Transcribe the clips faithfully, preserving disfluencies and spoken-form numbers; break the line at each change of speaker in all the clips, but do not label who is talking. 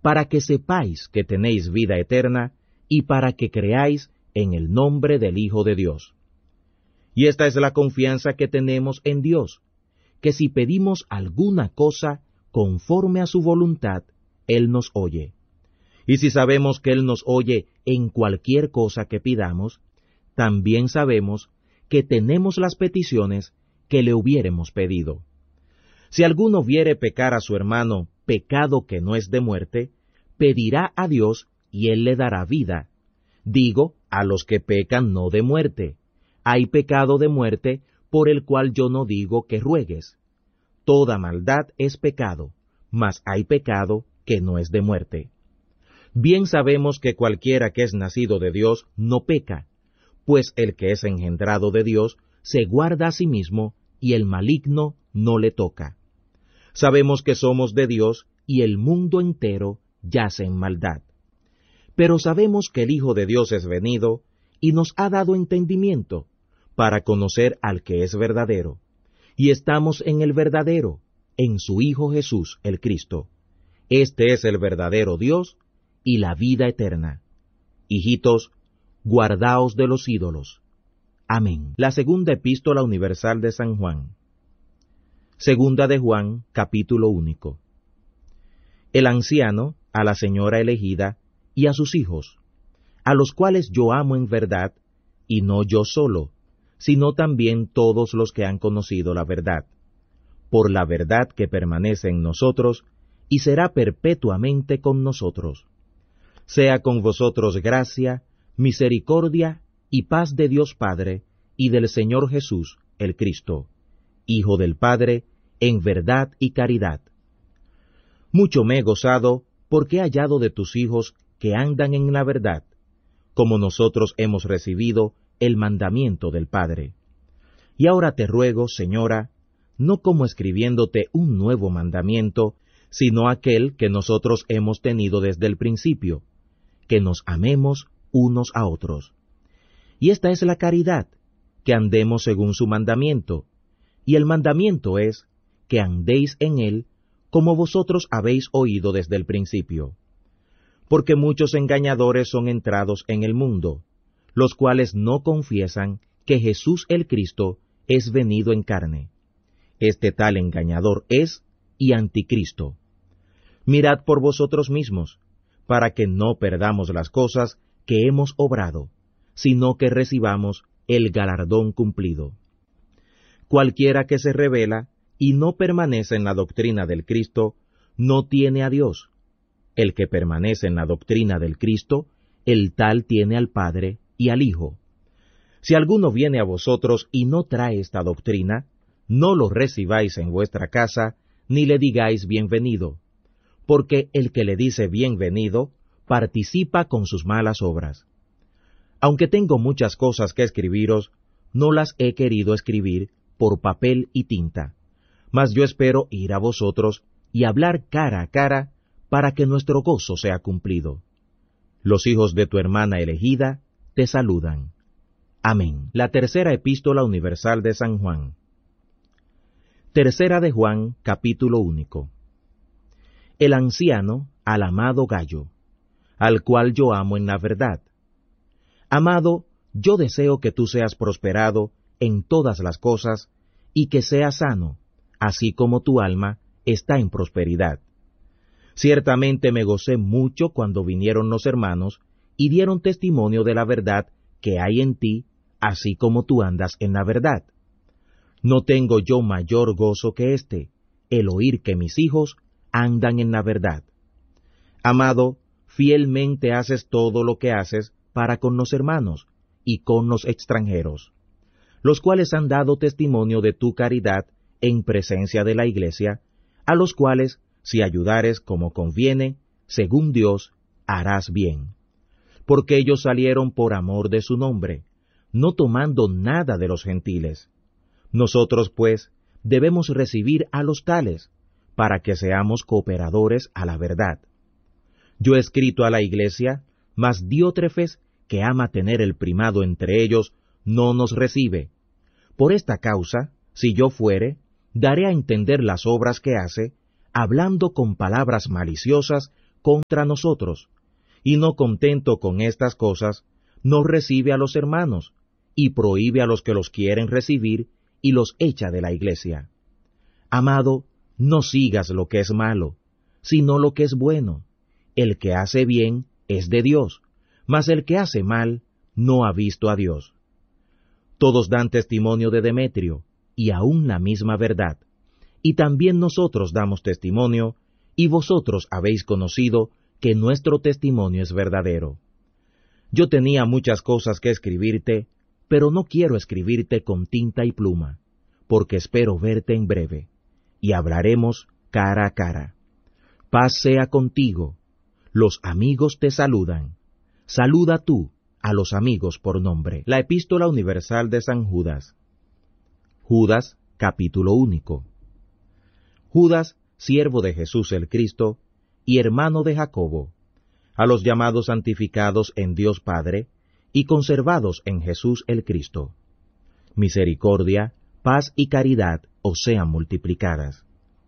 para que sepáis que tenéis vida eterna, y para que creáis en el nombre del Hijo de Dios. Y esta es la confianza que tenemos en Dios, que si pedimos alguna cosa conforme a su voluntad, Él nos oye. Y si sabemos que Él nos oye en cualquier cosa que pidamos, también sabemos que tenemos las peticiones que le hubiéremos pedido. Si alguno viere pecar a su hermano pecado que no es de muerte, pedirá a Dios y Él le dará vida. Digo, a los que pecan no de muerte. Hay pecado de muerte por el cual yo no digo que ruegues. Toda maldad es pecado, mas hay pecado que no es de muerte. Bien sabemos que cualquiera que es nacido de Dios no peca, pues el que es engendrado de Dios se guarda a sí mismo, y el maligno no le toca. Sabemos que somos de Dios, y el mundo entero yace en maldad. Pero sabemos que el Hijo de Dios es venido, y nos ha dado entendimiento, para conocer al que es verdadero. Y estamos en el verdadero, en su Hijo Jesús el Cristo. Este es el verdadero Dios y la vida eterna. Hijitos, guardaos de los ídolos. Amén. La segunda epístola universal de San Juan. Segunda de Juan, capítulo único. El anciano, a la señora elegida, y a sus hijos, a los cuales yo amo en verdad, y no yo solo, sino también todos los que han conocido la verdad, por la verdad que permanece en nosotros, y será perpetuamente con nosotros. Sea con vosotros gracia, misericordia y paz de Dios Padre y del Señor Jesús, el Cristo, Hijo del Padre, en verdad y caridad. Mucho me he gozado porque he hallado de tus hijos que andan en la verdad, como nosotros hemos recibido el mandamiento del Padre. Y ahora te ruego, Señora, no como escribiéndote un nuevo mandamiento, sino aquel que nosotros hemos tenido desde el principio, que nos amemos unos a otros. Y esta es la caridad, que andemos según su mandamiento, y el mandamiento es que andéis en él como vosotros habéis oído desde el principio. Porque muchos engañadores son entrados en el mundo, los cuales no confiesan que Jesús el Cristo es venido en carne. Este tal engañador es y anticristo. Mirad por vosotros mismos, para que no perdamos las cosas que hemos obrado, sino que recibamos el galardón cumplido. Cualquiera que se rebela y no permanece en la doctrina del Cristo, no tiene a Dios. El que permanece en la doctrina del Cristo, el tal tiene al Padre y al Hijo. Si alguno viene a vosotros y no trae esta doctrina, no lo recibáis en vuestra casa, ni le digáis bienvenido, porque el que le dice bienvenido, participa con sus malas obras. Aunque tengo muchas cosas que escribiros, no las he querido escribir por papel y tinta, mas yo espero ir a vosotros y hablar cara a cara, para que nuestro gozo sea cumplido. Los hijos de tu hermana elegida te saludan. Amén. La tercera epístola universal de San Juan. Tercera de Juan, capítulo único. El anciano al amado Gallo, al cual yo amo en la verdad. Amado, yo deseo que tú seas prosperado en todas las cosas, y que seas sano, así como tu alma está en prosperidad. Ciertamente me gocé mucho cuando vinieron los hermanos y dieron testimonio de la verdad que hay en ti, así como tú andas en la verdad. No tengo yo mayor gozo que este, el oír que mis hijos andan en la verdad. Amado, fielmente haces todo lo que haces para con los hermanos y con los extranjeros, los cuales han dado testimonio de tu caridad en presencia de la Iglesia, a los cuales, si ayudares como conviene, según Dios, harás bien. Porque ellos salieron por amor de su nombre, no tomando nada de los gentiles. Nosotros, pues, debemos recibir a los tales, para que seamos cooperadores a la verdad. Yo he escrito a la Iglesia, mas Diótrefes, que ama tener el primado entre ellos, no nos recibe. Por esta causa, si yo fuere, daré a entender las obras que hace, hablando con palabras maliciosas contra nosotros, y no contento con estas cosas, no recibe a los hermanos, y prohíbe a los que los quieren recibir, y los echa de la iglesia. Amado, no sigas lo que es malo, sino lo que es bueno. El que hace bien es de Dios, mas el que hace mal no ha visto a Dios. Todos dan testimonio de Demetrio, y aun la misma verdad. Y también nosotros damos testimonio, y vosotros habéis conocido que nuestro testimonio es verdadero. Yo tenía muchas cosas que escribirte, pero no quiero escribirte con tinta y pluma, porque espero verte en breve, y hablaremos cara a cara. Paz sea contigo. Los amigos te saludan. Saluda tú a los amigos por nombre. La Epístola Universal de San Judas. Judas, capítulo único. Judas, siervo de Jesús el Cristo, y hermano de Jacobo, a los llamados santificados en Dios Padre, y conservados en Jesús el Cristo. Misericordia, paz y caridad os sean multiplicadas.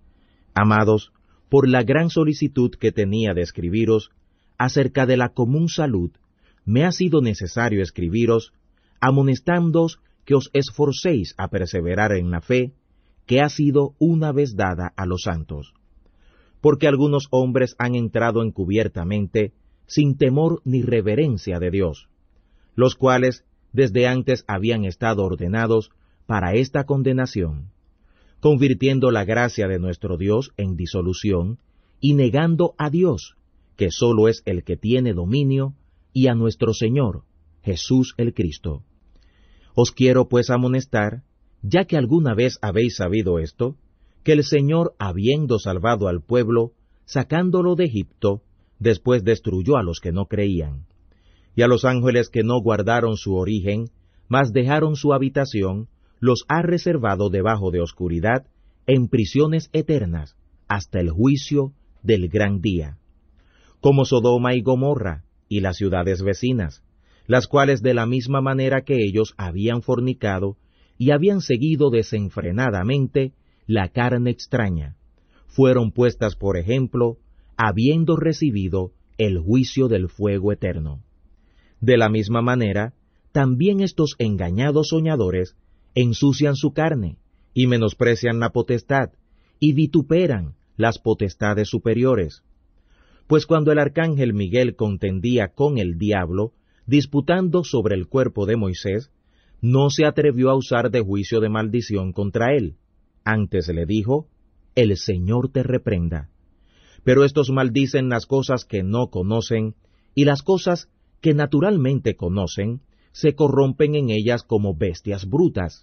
Amados, por la gran solicitud que tenía de escribiros acerca de la común salud, me ha sido necesario escribiros, amonestándoos que os esforcéis a perseverar en la fe, que ha sido una vez dada a los santos. Porque algunos hombres han entrado encubiertamente, sin temor ni reverencia de Dios, los cuales desde antes habían estado ordenados para esta condenación, convirtiendo la gracia de nuestro Dios en disolución, y negando a Dios, que sólo es el que tiene dominio, y a nuestro Señor, Jesús el Cristo. Os quiero pues amonestar, ya que alguna vez habéis sabido esto, que el Señor, habiendo salvado al pueblo, sacándolo de Egipto, después destruyó a los que no creían, y a los ángeles que no guardaron su origen, mas dejaron su habitación, los ha reservado debajo de oscuridad, en prisiones eternas, hasta el juicio del gran día. Como Sodoma y Gomorra, y las ciudades vecinas, las cuales de la misma manera que ellos habían fornicado, y habían seguido desenfrenadamente la carne extraña, fueron puestas por ejemplo, habiendo recibido el juicio del fuego eterno. De la misma manera, también estos engañados soñadores ensucian su carne, y menosprecian la potestad, y vituperan las potestades superiores. Pues cuando el arcángel Miguel contendía con el diablo, disputando sobre el cuerpo de Moisés, no se atrevió a usar de juicio de maldición contra él. Antes le dijo, el Señor te reprenda. Pero estos maldicen las cosas que no conocen, y las cosas que naturalmente conocen, se corrompen en ellas como bestias brutas.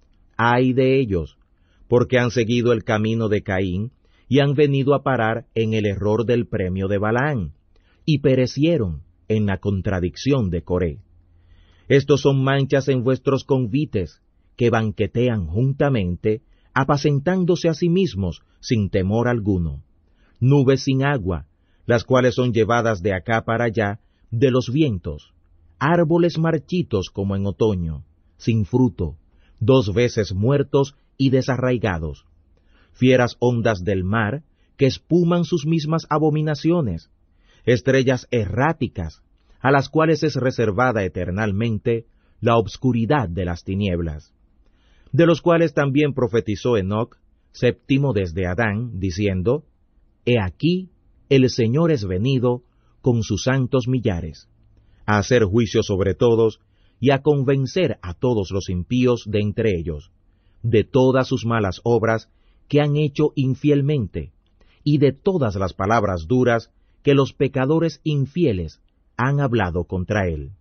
Ay de ellos, porque han seguido el camino de Caín, y han venido a parar en el error del premio de Balaán, y perecieron en la contradicción de Coré. Estos son manchas en vuestros convites, que banquetean juntamente, apacentándose a sí mismos sin temor alguno. Nubes sin agua, las cuales son llevadas de acá para allá de los vientos. Árboles marchitos como en otoño, sin fruto, dos veces muertos y desarraigados. Fieras ondas del mar, que espuman sus mismas abominaciones. Estrellas erráticas, a las cuales es reservada eternalmente la obscuridad de las tinieblas, de los cuales también profetizó Enoc, séptimo desde Adán, diciendo, He aquí, el Señor es venido con sus santos millares, a hacer juicio sobre todos, y a convencer a todos los impíos de entre ellos, de todas sus malas obras que han hecho infielmente, y de todas las palabras duras que los pecadores infieles han hablado contra él.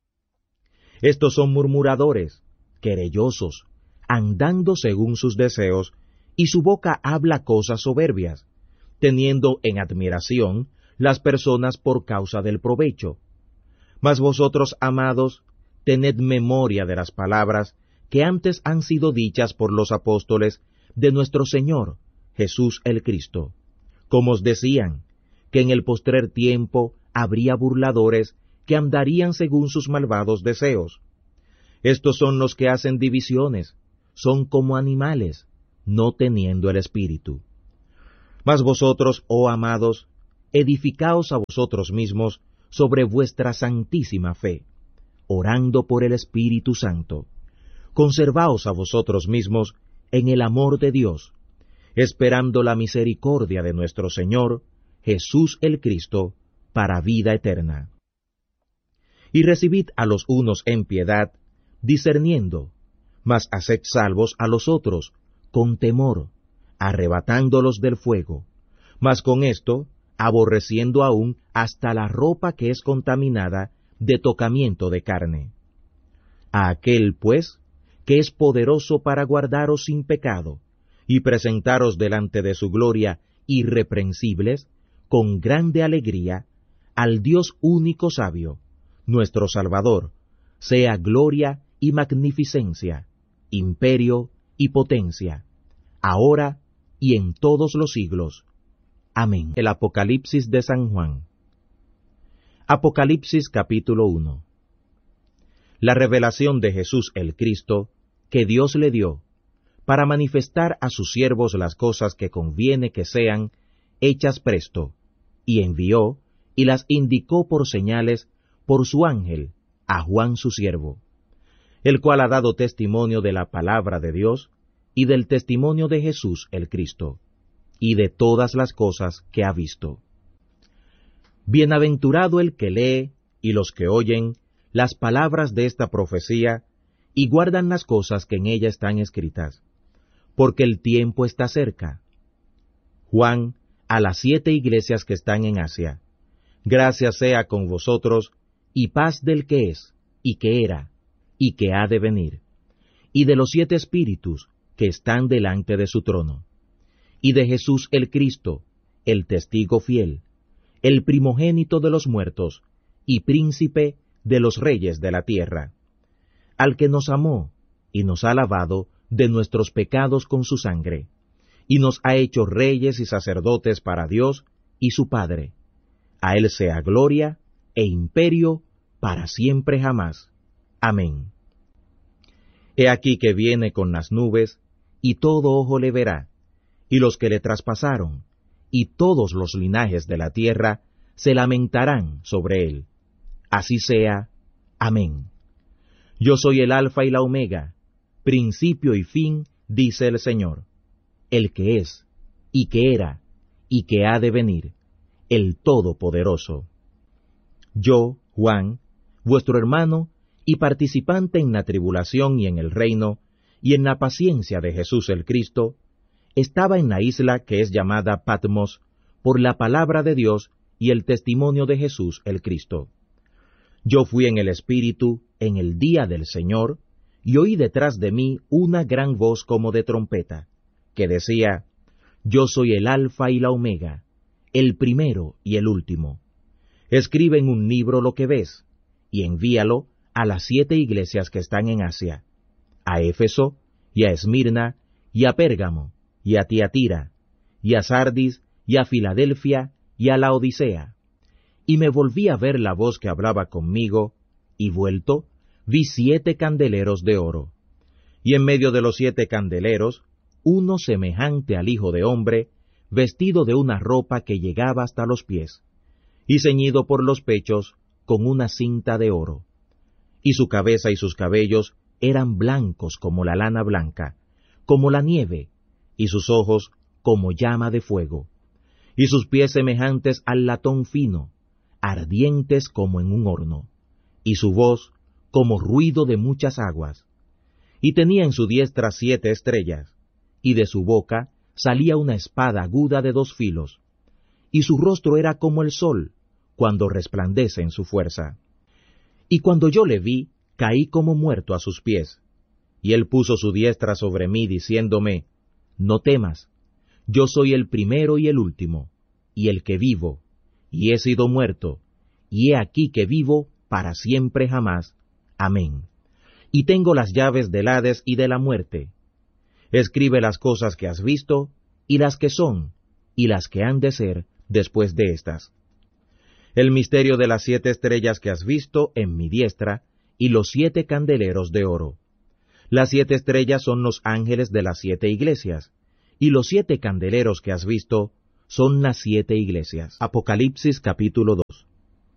Estos son murmuradores, querellosos, andando según sus deseos, y su boca habla cosas soberbias, teniendo en admiración las personas por causa del provecho. Mas vosotros, amados, tened memoria de las palabras que antes han sido dichas por los apóstoles de nuestro Señor, Jesús el Cristo, como os decían, que en el postrer tiempo habría burladores que andarían según sus malvados deseos. Estos son los que hacen divisiones, son como animales, no teniendo el espíritu. Mas vosotros, oh amados, edificaos a vosotros mismos sobre vuestra santísima fe, orando por el Espíritu Santo. Conservaos a vosotros mismos en el amor de Dios, esperando la misericordia de nuestro Señor, Jesús el Cristo, para vida eterna. Y recibid a los unos en piedad, discerniendo, mas haced salvos a los otros, con temor, arrebatándolos del fuego, mas con esto, aborreciendo aún hasta la ropa que es contaminada de tocamiento de carne. A aquel, pues, que es poderoso para guardaros sin pecado, y presentaros delante de su gloria irreprensibles, con grande alegría, al Dios único sabio, nuestro Salvador, sea gloria y magnificencia, imperio y potencia, ahora y en todos los siglos. Amén. El Apocalipsis de San Juan. Apocalipsis capítulo uno. La revelación de Jesús el Cristo, que Dios le dio, para manifestar a sus siervos las cosas que conviene que sean hechas presto, y envió, y las indicó por señales, por su ángel, a Juan su siervo, el cual ha dado testimonio de la palabra de Dios, y del testimonio de Jesús el Cristo, y de todas las cosas que ha visto. Bienaventurado el que lee, y los que oyen, las palabras de esta profecía, y guardan las cosas que en ella están escritas, porque el tiempo está cerca. Juan, a las siete iglesias que están en Asia, gracia sea con vosotros, y paz del que es, y que era, y que ha de venir, y de los siete espíritus que están delante de su trono, y de Jesús el Cristo, el testigo fiel, el primogénito de los muertos, y príncipe de los reyes de la tierra, al que nos amó, y nos ha lavado de nuestros pecados con su sangre, y nos ha hecho reyes y sacerdotes para Dios y su Padre. A él sea gloria e imperio para siempre jamás. Amén. He aquí que viene con las nubes, y todo ojo le verá, y los que le traspasaron, y todos los linajes de la tierra se lamentarán sobre él. Así sea. Amén. Yo soy el Alfa y la Omega, principio y fin, dice el Señor, el que es, y que era, y que ha de venir, el Todopoderoso. Yo, Juan, vuestro hermano, y participante en la tribulación y en el reino, y en la paciencia de Jesús el Cristo, estaba en la isla que es llamada Patmos, por la palabra de Dios y el testimonio de Jesús el Cristo. Yo fui en el Espíritu en el día del Señor, y oí detrás de mí una gran voz como de trompeta, que decía, Yo soy el Alfa y la Omega, el primero y el último. Escribe en un libro lo que ves, y envíalo a las siete iglesias que están en Asia, a Éfeso, y a Esmirna, y a Pérgamo, y a Tiatira, y a Sardis, y a Filadelfia, y a Laodicea. Y me volví a ver la voz que hablaba conmigo, y vuelto, vi siete candeleros de oro, y en medio de los siete candeleros, uno semejante al Hijo de Hombre, vestido de una ropa que llegaba hasta los pies, y ceñido por los pechos con una cinta de oro. Y su cabeza y sus cabellos eran blancos como la lana blanca, como la nieve, y sus ojos como llama de fuego, y sus pies semejantes al latón fino, ardientes como en un horno, y su voz como ruido de muchas aguas. Y tenía en su diestra siete estrellas, y de su boca salía una espada aguda de dos filos, y su rostro era como el sol, cuando resplandece en su fuerza. Y cuando yo le vi, caí como muerto a sus pies, y él puso su diestra sobre mí, diciéndome, No temas, yo soy el primero y el último, y el que vivo, y he sido muerto, y he aquí que vivo para siempre jamás. Amén. Y tengo las llaves del Hades y de la muerte. Escribe las cosas que has visto, y las que son, y las que han de ser después de estas. El misterio de las siete estrellas que has visto en mi diestra, y los siete candeleros de oro. Las siete estrellas son los ángeles de las siete iglesias, y los siete candeleros que has visto son las siete iglesias. Apocalipsis capítulo dos.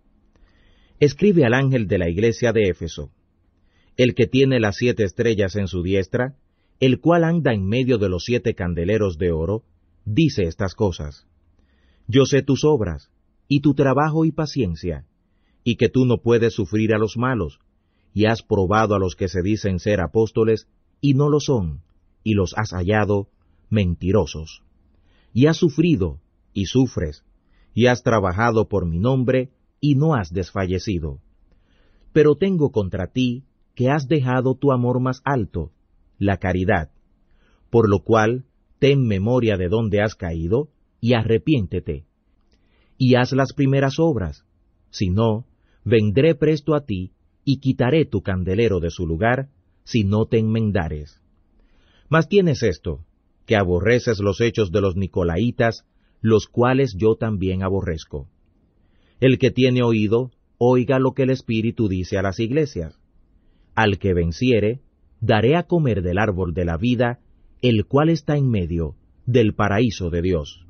Escribe al ángel de la iglesia de Éfeso, el que tiene las siete estrellas en su diestra, el cual anda en medio de los siete candeleros de oro, dice estas cosas: Yo sé tus obras, y tu trabajo y paciencia, y que tú no puedes sufrir a los malos, y has probado a los que se dicen ser apóstoles, y no lo son, y los has hallado mentirosos. Y has sufrido, y sufres, y has trabajado por mi nombre, y no has desfallecido. Pero tengo contra ti que has dejado tu amor más alto, la caridad, por lo cual ten memoria de dónde has caído, y arrepiéntete, y haz las primeras obras, si no, vendré presto a ti, y quitaré tu candelero de su lugar, si no te enmendares. Mas tienes esto, que aborreces los hechos de los nicolaitas, los cuales yo también aborrezco. El que tiene oído, oiga lo que el Espíritu dice a las iglesias. Al que venciere, daré a comer del árbol de la vida, el cual está en medio del paraíso de Dios.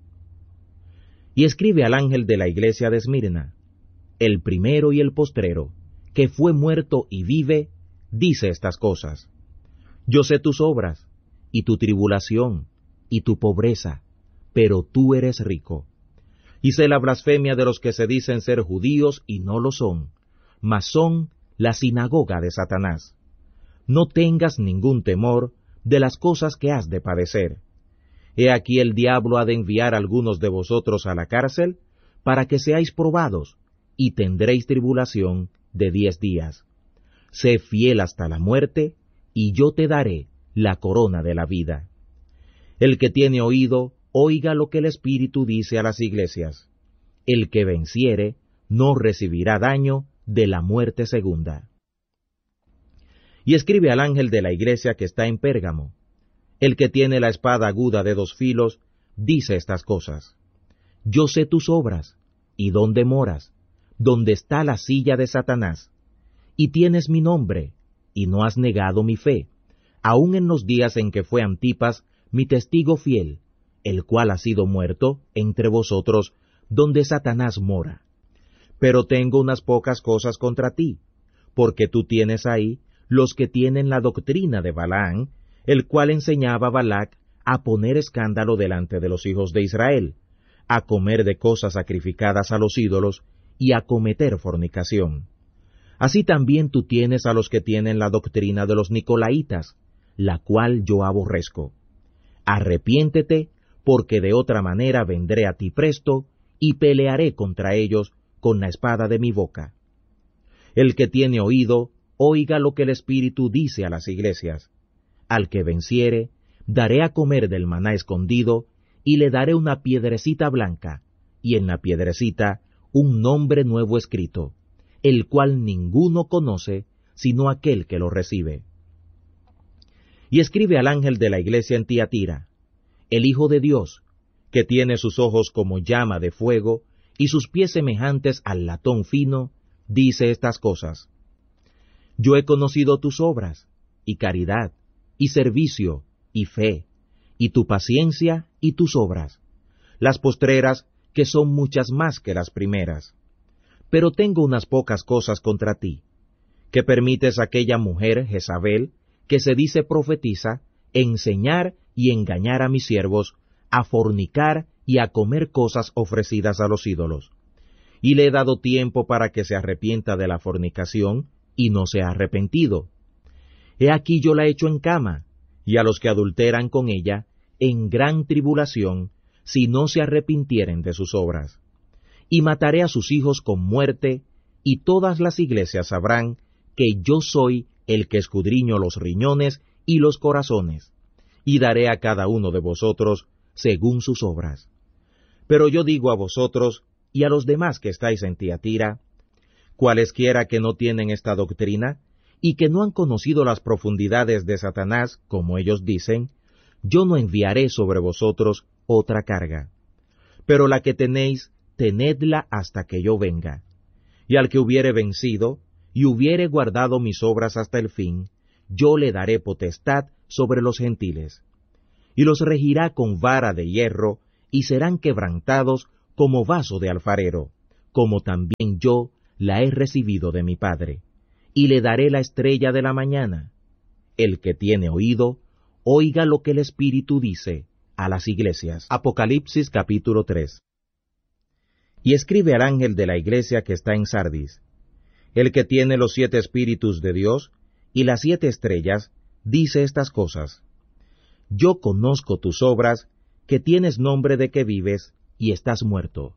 Y escribe al ángel de la iglesia de Esmirna, el primero y el postrero, que fue muerto y vive, dice estas cosas: Yo sé tus obras, y tu tribulación, y tu pobreza, pero tú eres rico. Y sé la blasfemia de los que se dicen ser judíos y no lo son, mas son la sinagoga de Satanás. No tengas ningún temor de las cosas que has de padecer. He aquí el diablo ha de enviar a algunos de vosotros a la cárcel, para que seáis probados, y tendréis tribulación de diez días. Sé fiel hasta la muerte, y yo te daré la corona de la vida. El que tiene oído, oiga lo que el Espíritu dice a las iglesias. El que venciere, no recibirá daño de la muerte segunda. Y escribe al ángel de la iglesia que está en Pérgamo, el que tiene la espada aguda de dos filos, dice estas cosas: Yo sé tus obras, y dónde moras, donde está la silla de Satanás, y tienes mi nombre, y no has negado mi fe, aun en los días en que fue Antipas, mi testigo fiel, el cual ha sido muerto entre vosotros, donde Satanás mora. Pero tengo unas pocas cosas contra ti, porque tú tienes ahí los que tienen la doctrina de Balaán, el cual enseñaba a Balac a poner escándalo delante de los hijos de Israel, a comer de cosas sacrificadas a los ídolos, y a cometer fornicación. Así también tú tienes a los que tienen la doctrina de los nicolaitas, la cual yo aborrezco. Arrepiéntete, porque de otra manera vendré a ti presto, y pelearé contra ellos con la espada de mi boca. El que tiene oído, oiga lo que el Espíritu dice a las iglesias. Al que venciere, daré a comer del maná escondido, y le daré una piedrecita blanca, y en la piedrecita un nombre nuevo escrito, el cual ninguno conoce, sino aquel que lo recibe. Y escribe al ángel de la iglesia en Tiatira, el Hijo de Dios, que tiene sus ojos como llama de fuego, y sus pies semejantes al latón fino, dice estas cosas: Yo he conocido tus obras, y caridad, y servicio, y fe, y tu paciencia, y tus obras, las postreras, que son muchas más que las primeras. Pero tengo unas pocas cosas contra ti, que permites a aquella mujer, Jezabel, que se dice profetiza, enseñar y engañar a mis siervos, a fornicar y a comer cosas ofrecidas a los ídolos. Y le he dado tiempo para que se arrepienta de la fornicación, y no se ha arrepentido. He aquí yo la echo en cama, y a los que adulteran con ella, en gran tribulación, si no se arrepintieren de sus obras. Y mataré a sus hijos con muerte, y todas las iglesias sabrán que yo soy el que escudriño los riñones y los corazones, y daré a cada uno de vosotros según sus obras. Pero yo digo a vosotros, y a los demás que estáis en Tiatira, cualesquiera que no tienen esta doctrina, y que no han conocido las profundidades de Satanás, como ellos dicen, yo no enviaré sobre vosotros otra carga. Pero la que tenéis, tenedla hasta que yo venga. Y al que hubiere vencido, y hubiere guardado mis obras hasta el fin, yo le daré potestad sobre los gentiles. Y los regirá con vara de hierro, y serán quebrantados como vaso de alfarero, como también yo la he recibido de mi Padre, y le daré la estrella de la mañana. El que tiene oído, oiga lo que el Espíritu dice a las iglesias. Apocalipsis capítulo tres. Y escribe al ángel de la iglesia que está en Sardis: el que tiene los siete espíritus de Dios y las siete estrellas, dice estas cosas: yo conozco tus obras, que tienes nombre de que vives y estás muerto.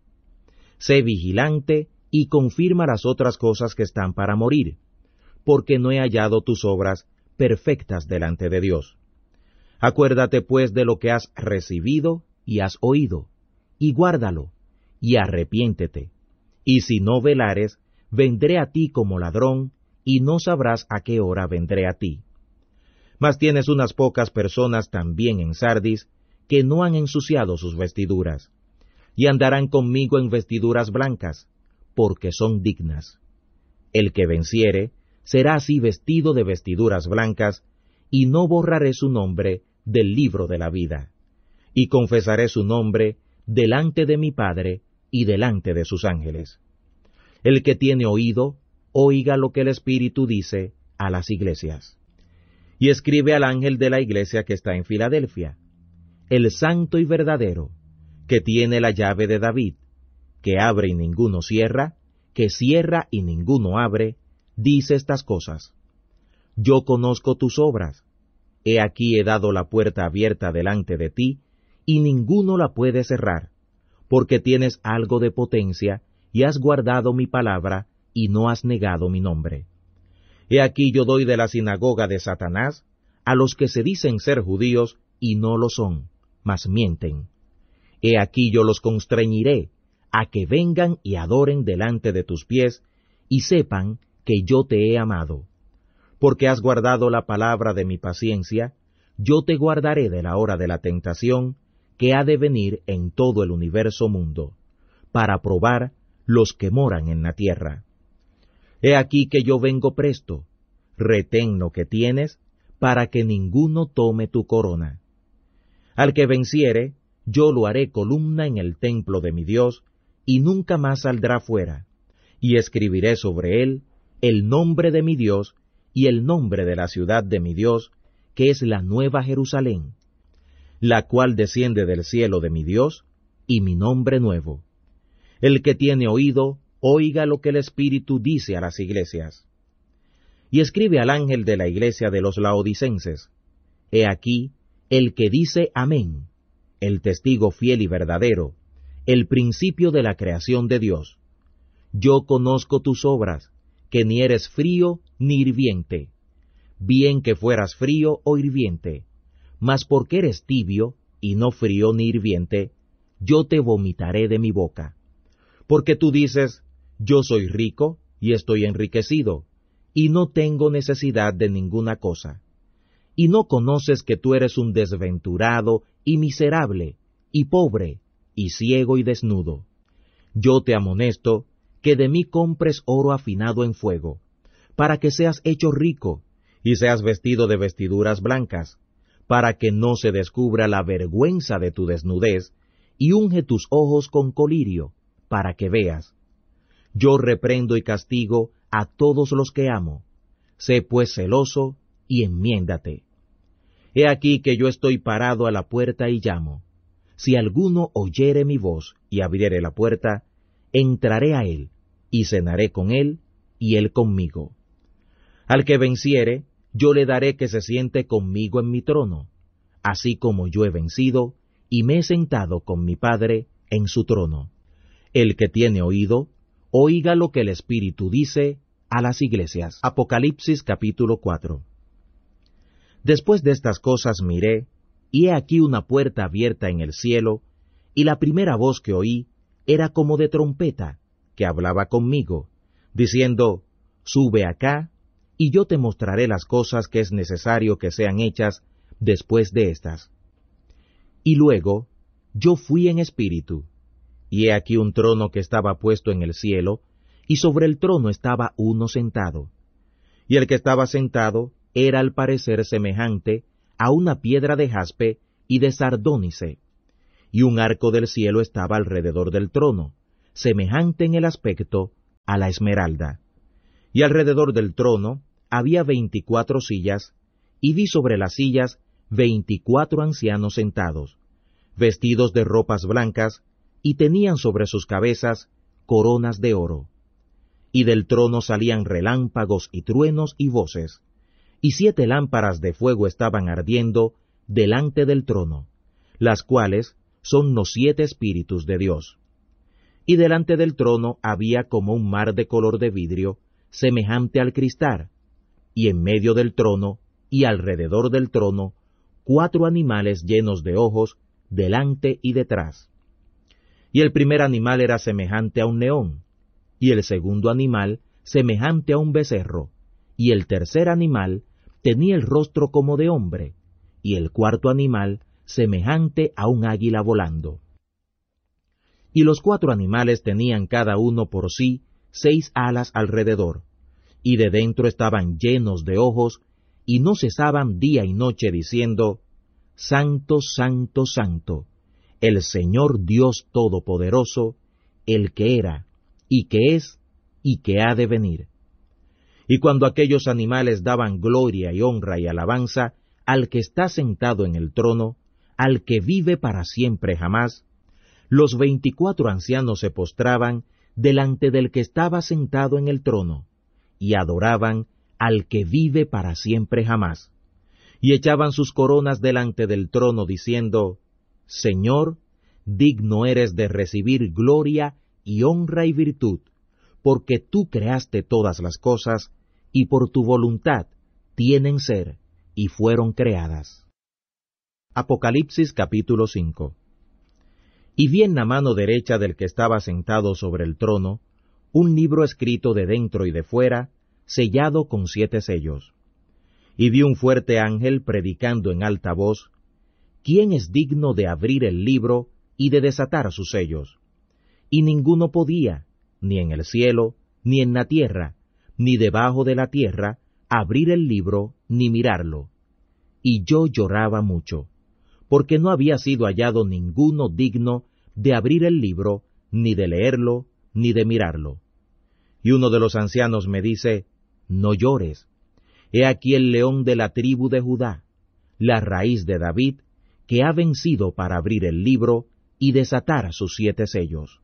Sé vigilante y confirma las otras cosas que están para morir, porque no he hallado tus obras perfectas delante de Dios. Acuérdate pues de lo que has recibido y has oído, y guárdalo, y arrepiéntete. Y si no velares, vendré a ti como ladrón, y no sabrás a qué hora vendré a ti. Mas tienes unas pocas personas también en Sardis, que no han ensuciado sus vestiduras, y andarán conmigo en vestiduras blancas, porque son dignas. El que venciere, será así vestido de vestiduras blancas, y no borraré su nombre del libro de la vida, y confesaré su nombre delante de mi Padre y delante de sus ángeles. El que tiene oído, oiga lo que el Espíritu dice a las iglesias. Y escribe al ángel de la iglesia que está en Filadelfia: el santo y verdadero, que tiene la llave de David, que abre y ninguno cierra, que cierra y ninguno abre, dice estas cosas: yo conozco tus obras. He aquí he dado la puerta abierta delante de ti, y ninguno la puede cerrar, porque tienes algo de potencia, y has guardado mi palabra, y no has negado mi nombre. He aquí yo doy de la sinagoga de Satanás a los que se dicen ser judíos, y no lo son, mas mienten. He aquí yo los constreñiré, a que vengan y adoren delante de tus pies, y sepan que yo te he amado. Porque has guardado la palabra de mi paciencia, yo te guardaré de la hora de la tentación, que ha de venir en todo el universo mundo, para probar los que moran en la tierra. He aquí que yo vengo presto, retén lo que tienes, para que ninguno tome tu corona. Al que venciere, yo lo haré columna en el templo de mi Dios, y nunca más saldrá fuera, y escribiré sobre él el nombre de mi Dios, y el nombre de la ciudad de mi Dios, que es la nueva Jerusalén, la cual desciende del cielo de mi Dios, y mi nombre nuevo. El que tiene oído, oiga lo que el Espíritu dice a las iglesias. Y escribe al ángel de la iglesia de los laodicenses: he aquí el que dice amén, el testigo fiel y verdadero, el principio de la creación de Dios. Yo conozco tus obras, que ni eres frío ni hirviente. Bien que fueras frío o hirviente, mas porque eres tibio, y no frío ni hirviente, yo te vomitaré de mi boca. Porque tú dices: yo soy rico, y estoy enriquecido, y no tengo necesidad de ninguna cosa. Y no conoces que tú eres un desventurado, y miserable, y pobre, y ciego y desnudo. Yo te amonesto, que de mí compres oro afinado en fuego, para que seas hecho rico, y seas vestido de vestiduras blancas, para que no se descubra la vergüenza de tu desnudez, y unge tus ojos con colirio, para que veas. Yo reprendo y castigo a todos los que amo. Sé pues celoso, y enmiéndate. He aquí que yo estoy parado a la puerta y llamo. Si alguno oyere mi voz y abriere la puerta, entraré a él, y cenaré con él, y él conmigo. Al que venciere, yo le daré que se siente conmigo en mi trono, así como yo he vencido, y me he sentado con mi Padre en su trono. El que tiene oído, oiga lo que el Espíritu dice a las iglesias. Apocalipsis capítulo cuatro. Después de estas cosas miré, y he aquí una puerta abierta en el cielo, y la primera voz que oí era como de trompeta, que hablaba conmigo, diciendo: sube acá, y yo te mostraré las cosas que es necesario que sean hechas después de estas. Y luego yo fui en espíritu, y he aquí un trono que estaba puesto en el cielo, y sobre el trono estaba uno sentado. Y el que estaba sentado era al parecer semejante a una piedra de jaspe y de sardónice, y un arco del cielo estaba alrededor del trono, semejante en el aspecto a la esmeralda. Y alrededor del trono había veinticuatro sillas, y vi sobre las sillas veinticuatro ancianos sentados, vestidos de ropas blancas, y tenían sobre sus cabezas coronas de oro. Y del trono salían relámpagos y truenos y voces, y siete lámparas de fuego estaban ardiendo delante del trono, las cuales son los siete espíritus de Dios. Y delante del trono había como un mar de color de vidrio, semejante al cristal, y en medio del trono y alrededor del trono, cuatro animales llenos de ojos, delante y detrás. Y el primer animal era semejante a un león, y el segundo animal semejante a un becerro, y el tercer animal tenía el rostro como de hombre, y el cuarto animal semejante a un águila volando. Y los cuatro animales tenían cada uno por sí seis alas alrededor, y de dentro estaban llenos de ojos, y no cesaban día y noche diciendo, Santo, Santo, Santo, el Señor Dios Todopoderoso, el que era, y que es, y que ha de venir. Y cuando aquellos animales daban gloria y honra y alabanza al que está sentado en el trono, al que vive para siempre jamás, los veinticuatro ancianos se postraban delante del que estaba sentado en el trono, y adoraban al que vive para siempre jamás, y echaban sus coronas delante del trono, diciendo, Señor, digno eres de recibir gloria y honra y virtud, porque tú creaste todas las cosas, y por tu voluntad tienen ser, y fueron creadas. Apocalipsis capítulo cinco. Y vi en la mano derecha del que estaba sentado sobre el trono, un libro escrito de dentro y de fuera, sellado con siete sellos. Y vi un fuerte ángel predicando en alta voz, ¿quién es digno de abrir el libro y de desatar sus sellos? Y ninguno podía, ni en el cielo, ni en la tierra, ni debajo de la tierra, abrir el libro, ni mirarlo. Y yo lloraba mucho, porque no había sido hallado ninguno digno de abrir el libro, ni de leerlo, ni de mirarlo. Y uno de los ancianos me dice, no llores. He aquí el león de la tribu de Judá, la raíz de David, que ha vencido para abrir el libro y desatar sus siete sellos.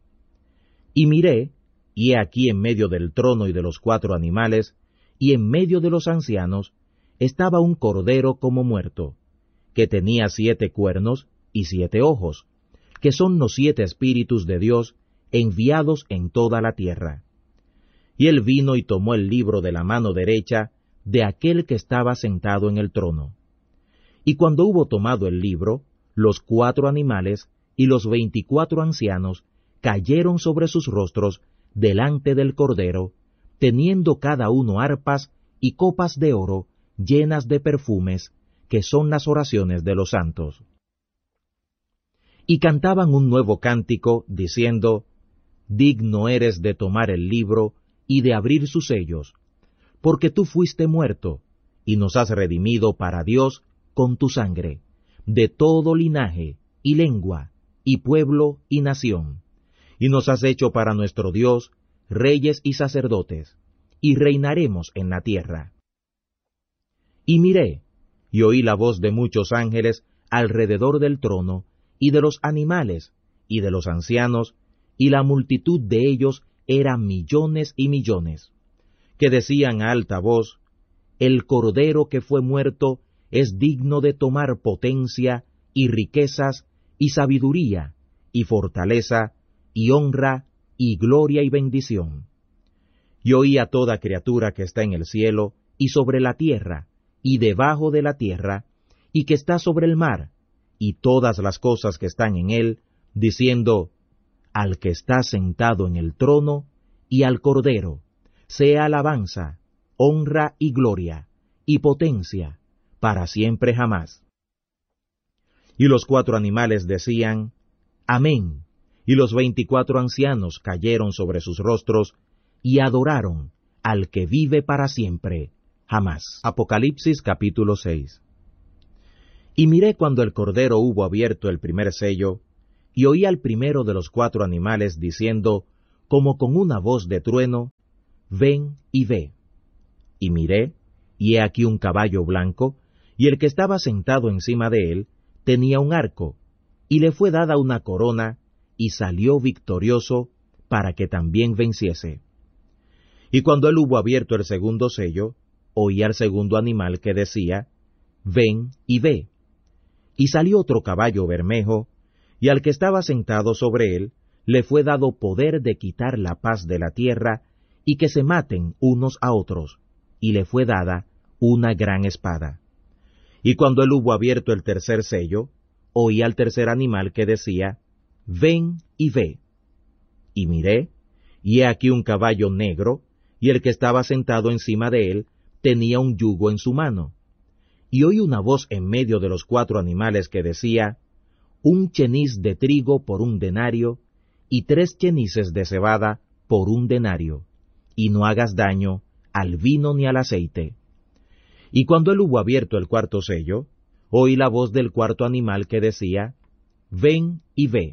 Y miré, y he aquí en medio del trono y de los cuatro animales, y en medio de los ancianos, estaba un cordero como muerto, que tenía siete cuernos y siete ojos, que son los siete espíritus de Dios enviados en toda la tierra. Y él vino y tomó el libro de la mano derecha de aquel que estaba sentado en el trono. Y cuando hubo tomado el libro, los cuatro animales y los veinticuatro ancianos cayeron sobre sus rostros delante del Cordero, teniendo cada uno arpas y copas de oro llenas de perfumes, que son las oraciones de los santos. Y cantaban un nuevo cántico, diciendo, Digno eres de tomar el libro y de abrir sus sellos, porque tú fuiste muerto, y nos has redimido para Dios con tu sangre, de todo linaje, y lengua, y pueblo, y nación, y nos has hecho para nuestro Dios reyes y sacerdotes, y reinaremos en la tierra. Y miré, y oí la voz de muchos ángeles alrededor del trono, y de los animales, y de los ancianos, y la multitud de ellos era millones y millones, que decían a alta voz, El Cordero que fue muerto es digno de tomar potencia, y riquezas, y sabiduría, y fortaleza, y honra, y gloria y bendición. Y oí a toda criatura que está en el cielo, y sobre la tierra, y debajo de la tierra, y que está sobre el mar, y todas las cosas que están en él, diciendo, Al que está sentado en el trono, y al Cordero, sea alabanza, honra y gloria, y potencia, para siempre jamás. Y los cuatro animales decían, Amén, y los veinticuatro ancianos cayeron sobre sus rostros, y adoraron al que vive para siempre, jamás. Apocalipsis capítulo seis. Y miré cuando el Cordero hubo abierto el primer sello, y oí al primero de los cuatro animales diciendo, como con una voz de trueno, ven y ve. Y miré, y he aquí un caballo blanco, y el que estaba sentado encima de él tenía un arco, y le fue dada una corona, y salió victorioso para que también venciese. Y cuando él hubo abierto el segundo sello, oí al segundo animal que decía, ven y ve. Y salió otro caballo bermejo, y al que estaba sentado sobre él le fue dado poder de quitar la paz de la tierra, y que se maten unos a otros, y le fue dada una gran espada. Y cuando él hubo abierto el tercer sello, oí al tercer animal que decía, ven y ve. Y miré, y he aquí un caballo negro, y el que estaba sentado encima de él tenía un yugo en su mano. Y oí una voz en medio de los cuatro animales que decía, un cheniz de trigo por un denario, y tres chenices de cebada por un denario, y no hagas daño al vino ni al aceite. Y cuando él hubo abierto el cuarto sello, oí la voz del cuarto animal que decía, ven y ve.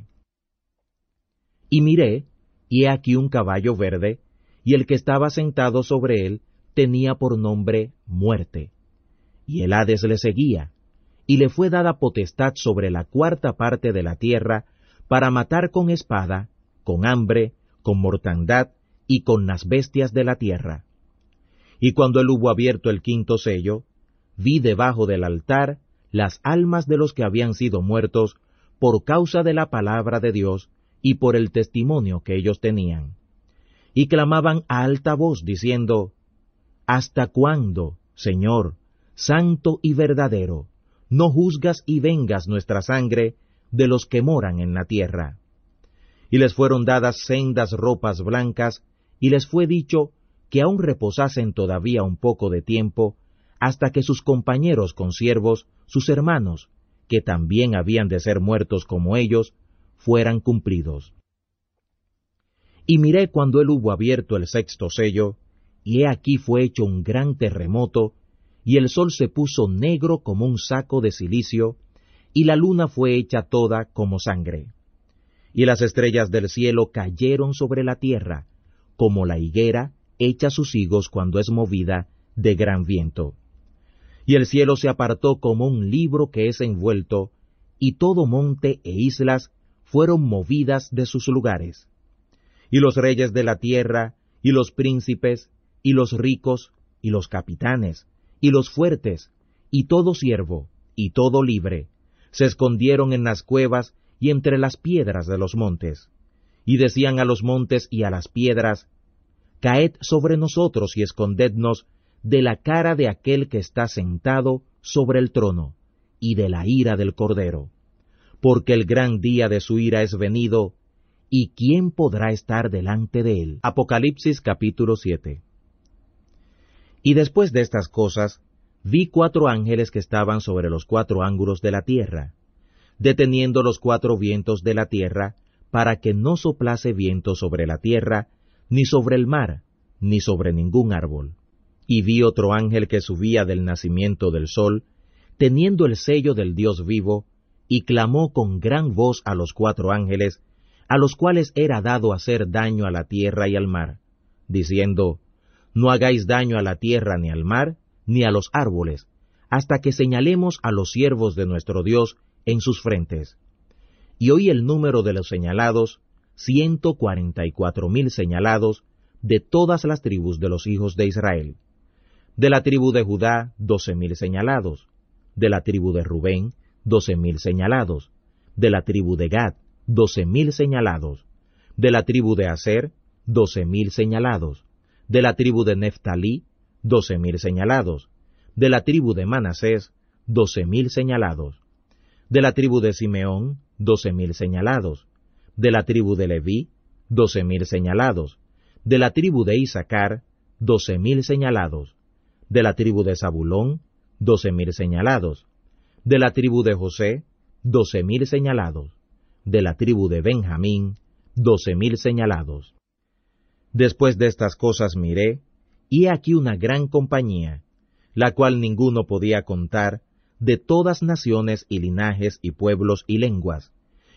Y miré, y he aquí un caballo verde, y el que estaba sentado sobre él tenía por nombre Muerte. Y el Hades le seguía, y le fue dada potestad sobre la cuarta parte de la tierra, para matar con espada, con hambre, con mortandad, y con las bestias de la tierra. Y cuando él hubo abierto el quinto sello, vi debajo del altar las almas de los que habían sido muertos por causa de la palabra de Dios y por el testimonio que ellos tenían. Y clamaban a alta voz, diciendo, ¿hasta cuándo, Señor, santo y verdadero, no juzgas y vengas nuestra sangre de los que moran en la tierra? Y les fueron dadas sendas ropas blancas, y les fue dicho que aún reposasen todavía un poco de tiempo, hasta que sus compañeros consiervos, sus hermanos, que también habían de ser muertos como ellos, fueran cumplidos. Y miré cuando él hubo abierto el sexto sello, y he aquí fue hecho un gran terremoto, y el sol se puso negro como un saco de cilicio, y la luna fue hecha toda como sangre. Y las estrellas del cielo cayeron sobre la tierra, como la higuera echa sus higos cuando es movida de gran viento. Y el cielo se apartó como un libro que es envuelto, y todo monte e islas fueron movidas de sus lugares. Y los reyes de la tierra, y los príncipes, y los ricos, y los capitanes, y los fuertes, y todo siervo, y todo libre, se escondieron en las cuevas y entre las piedras de los montes. Y decían a los montes y a las piedras, caed sobre nosotros y escondednos de la cara de aquel que está sentado sobre el trono, y de la ira del Cordero, porque el gran día de su ira es venido, ¿y quién podrá estar delante de él? Apocalipsis capítulo siete. Y después de estas cosas, vi cuatro ángeles que estaban sobre los cuatro ángulos de la tierra, deteniendo los cuatro vientos de la tierra, para que no soplase viento sobre la tierra, ni sobre el mar, ni sobre ningún árbol. Y vi otro ángel que subía del nacimiento del sol, teniendo el sello del Dios vivo, y clamó con gran voz a los cuatro ángeles, a los cuales era dado hacer daño a la tierra y al mar, diciendo, no hagáis daño a la tierra ni al mar, ni a los árboles, hasta que señalemos a los siervos de nuestro Dios en sus frentes. Y oí el número de los señalados, ciento cuarenta y cuatro mil señalados, de todas las tribus de los hijos de Israel. De la tribu de Judá, doce mil señalados. De la tribu de Rubén, doce mil señalados. De la tribu de Gad, doce mil señalados. De la tribu de Aser, doce mil señalados. De la tribu de Neftalí, doce mil señalados. De la tribu de Manasés, doce mil señalados. De la tribu de Simeón, doce mil señalados. De la tribu de Leví, doce mil señalados. De la tribu de Isaacar, doce mil señalados. De la tribu de Zabulón, doce mil señalados. De la tribu de José, doce mil señalados. De la tribu de Benjamín, doce mil señalados. Después de estas cosas miré, y he aquí una gran compañía, la cual ninguno podía contar, de todas naciones y linajes y pueblos y lenguas,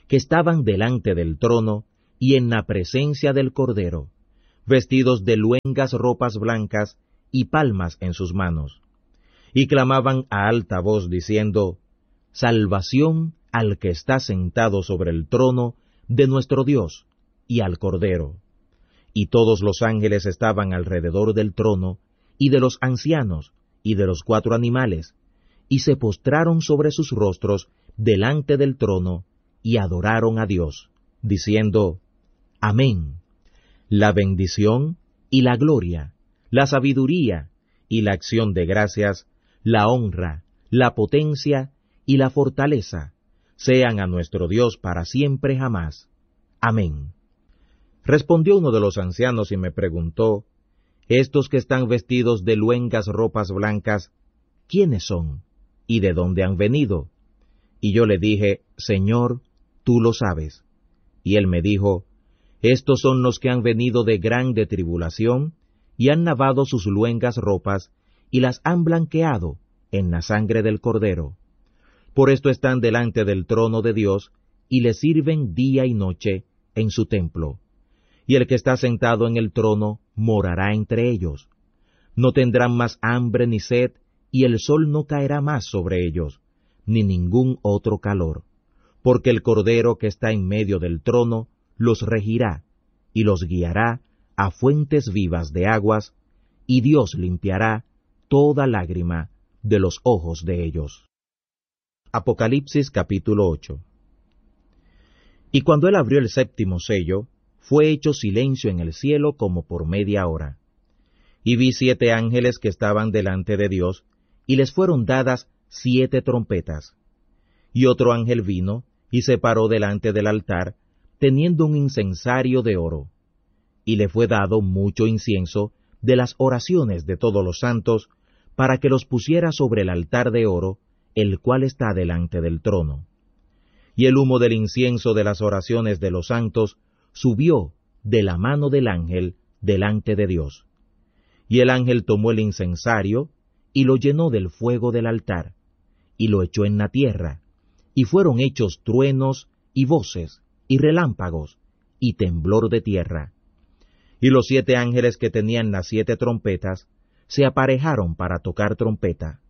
que estaban delante del trono y en la presencia del Cordero, vestidos de luengas ropas blancas y palmas en sus manos, y clamaban a alta voz diciendo, Salvación al que está sentado sobre el trono de nuestro Dios y al Cordero. Y todos los ángeles estaban alrededor del trono, y de los ancianos, y de los cuatro animales, y se postraron sobre sus rostros delante del trono, y adoraron a Dios, diciendo, Amén. La bendición y la gloria, la sabiduría y la acción de gracias, la honra, la potencia y la fortaleza, sean a nuestro Dios para siempre jamás. Amén. Respondió uno de los ancianos y me preguntó, Estos que están vestidos de luengas ropas blancas, ¿quiénes son? ¿Y de dónde han venido? Y yo le dije, Señor, tú lo sabes. Y él me dijo, Estos son los que han venido de grande tribulación, y han lavado sus luengas ropas, y las han blanqueado en la sangre del Cordero. Por esto están delante del trono de Dios, y le sirven día y noche en su templo. Y el que está sentado en el trono morará entre ellos. No tendrán más hambre ni sed, y el sol no caerá más sobre ellos, ni ningún otro calor, porque el Cordero que está en medio del trono los regirá, y los guiará a fuentes vivas de aguas, y Dios limpiará toda lágrima de los ojos de ellos. Apocalipsis capítulo ocho. Y cuando él abrió el séptimo sello, fue hecho silencio en el cielo como por media hora. Y vi siete ángeles que estaban delante de Dios, y les fueron dadas siete trompetas. Y otro ángel vino, y se paró delante del altar, teniendo un incensario de oro. Y le fue dado mucho incienso de las oraciones de todos los santos, para que los pusiera sobre el altar de oro, el cual está delante del trono. Y el humo del incienso de las oraciones de los santos subió de la mano del ángel delante de Dios. Y el ángel tomó el incensario, y lo llenó del fuego del altar, y lo echó en la tierra, y fueron hechos truenos, y voces, y relámpagos, y temblor de tierra. Y los siete ángeles que tenían las siete trompetas, se aparejaron para tocar trompeta.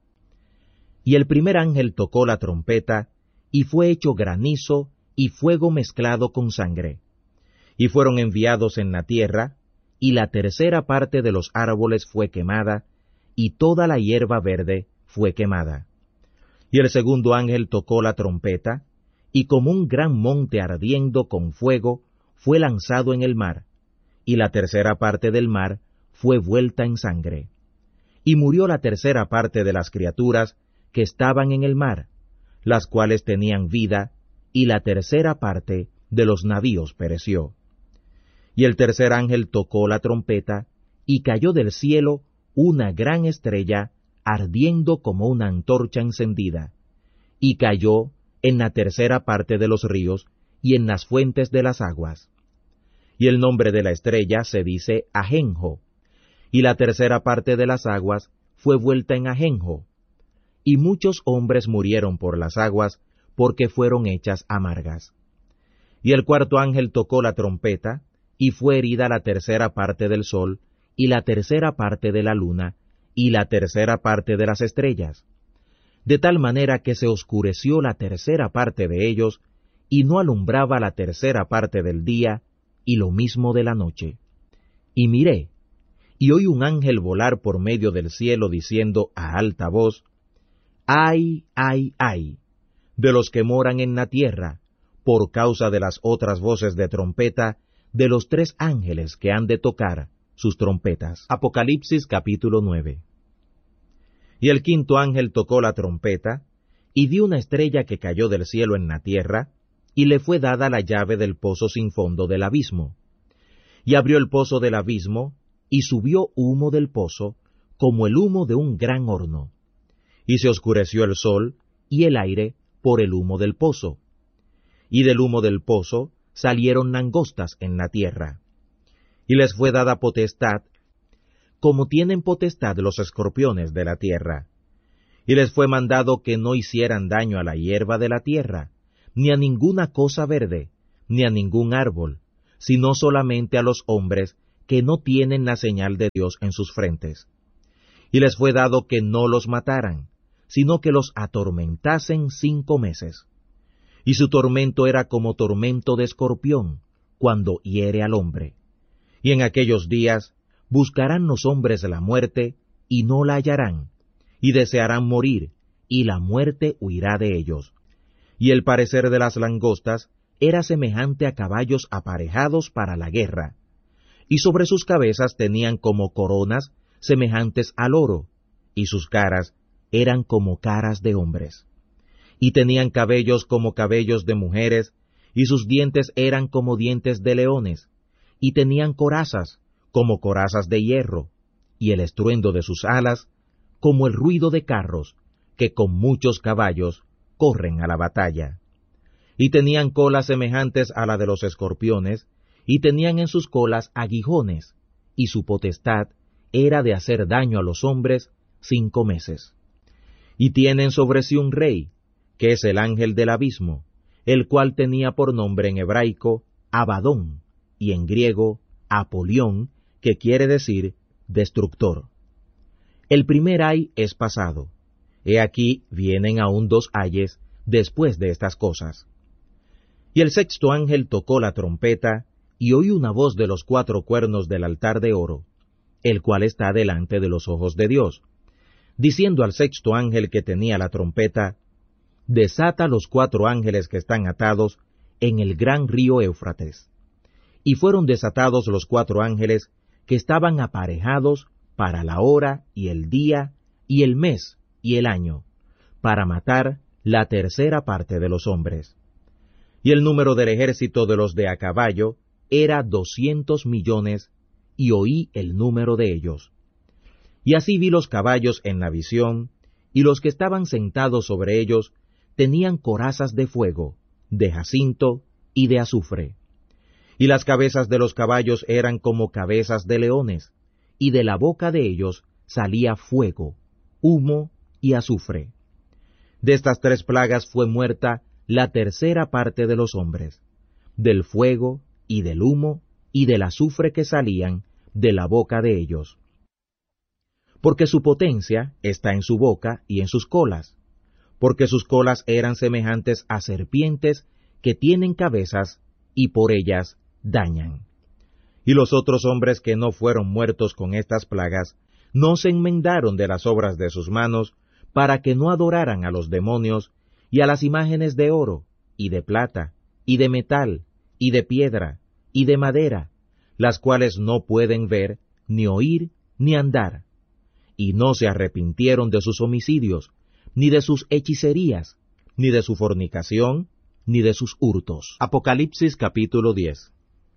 Y el primer ángel tocó la trompeta, y fue hecho granizo y fuego mezclado con sangre. Y fueron enviados en la tierra, y la tercera parte de los árboles fue quemada, y toda la hierba verde fue quemada. Y el segundo ángel tocó la trompeta, y como un gran monte ardiendo con fuego, fue lanzado en el mar, y la tercera parte del mar fue vuelta en sangre. Y murió la tercera parte de las criaturas que estaban en el mar, las cuales tenían vida, y la tercera parte de los navíos pereció. Y el tercer ángel tocó la trompeta, y cayó del cielo una gran estrella, ardiendo como una antorcha encendida, y cayó en la tercera parte de los ríos, y en las fuentes de las aguas. Y el nombre de la estrella se dice Ajenjo, y la tercera parte de las aguas fue vuelta en ajenjo, y muchos hombres murieron por las aguas, porque fueron hechas amargas. Y el cuarto ángel tocó la trompeta, y fue herida la tercera parte del sol, y la tercera parte de la luna, y la tercera parte de las estrellas, de tal manera que se oscureció la tercera parte de ellos, y no alumbraba la tercera parte del día, y lo mismo de la noche. Y miré, y oí un ángel volar por medio del cielo, diciendo a alta voz, ¡Ay, ay, ay! De los que moran en la tierra, por causa de las otras voces de trompeta, de los tres ángeles que han de tocar sus trompetas. Apocalipsis capítulo nueve. Y el quinto ángel tocó la trompeta, y dio una estrella que cayó del cielo en la tierra, y le fue dada la llave del pozo sin fondo del abismo. Y abrió el pozo del abismo, y subió humo del pozo, como el humo de un gran horno. Y se oscureció el sol y el aire por el humo del pozo. Y del humo del pozo salieron langostas en la tierra. Y les fue dada potestad, como tienen potestad los escorpiones de la tierra. Y les fue mandado que no hicieran daño a la hierba de la tierra, ni a ninguna cosa verde, ni a ningún árbol, sino solamente a los hombres que no tienen la señal de Dios en sus frentes. Y les fue dado que no los mataran, sino que los atormentasen cinco meses. Y su tormento era como tormento de escorpión, cuando hiere al hombre. Y en aquellos días buscarán los hombres la muerte, y no la hallarán, y desearán morir, y la muerte huirá de ellos. Y el parecer de las langostas era semejante a caballos aparejados para la guerra, y sobre sus cabezas tenían como coronas semejantes al oro, y sus caras eran como caras de hombres. Y tenían cabellos como cabellos de mujeres, y sus dientes eran como dientes de leones, y tenían corazas como corazas de hierro, y el estruendo de sus alas como el ruido de carros, que con muchos caballos corren a la batalla. Y tenían colas semejantes a la de los escorpiones, y tenían en sus colas aguijones, y su potestad era de hacer daño a los hombres cinco meses. Y tienen sobre sí un rey, que es el ángel del abismo, el cual tenía por nombre en hebraico Abadón, y en griego Apolión, que quiere decir destructor. El primer ay es pasado. He aquí vienen aún dos ayes después de estas cosas. Y el sexto ángel tocó la trompeta, y oí una voz de los cuatro cuernos del altar de oro, el cual está delante de los ojos de Dios, diciendo al sexto ángel que tenía la trompeta: desata los cuatro ángeles que están atados en el gran río Éufrates. Y fueron desatados los cuatro ángeles que estaban aparejados para la hora y el día y el mes y el año, para matar la tercera parte de los hombres. Y el número del ejército de los de a caballo era doscientos millones, y oí el número de ellos. Y así vi los caballos en la visión, y los que estaban sentados sobre ellos tenían corazas de fuego, de jacinto y de azufre. Y las cabezas de los caballos eran como cabezas de leones, y de la boca de ellos salía fuego, humo y azufre. De estas tres plagas fue muerta la tercera parte de los hombres, del fuego y del humo y del azufre que salían de la boca de ellos. Porque su potencia está en su boca y en sus colas, porque sus colas eran semejantes a serpientes que tienen cabezas y por ellas dañan. Y los otros hombres que no fueron muertos con estas plagas, no se enmendaron de las obras de sus manos, para que no adoraran a los demonios y a las imágenes de oro, y de plata, y de metal, y de piedra, y de madera, las cuales no pueden ver, ni oír, ni andar. Y no se arrepintieron de sus homicidios, ni de sus hechicerías, ni de su fornicación, ni de sus hurtos. Apocalipsis capítulo diez.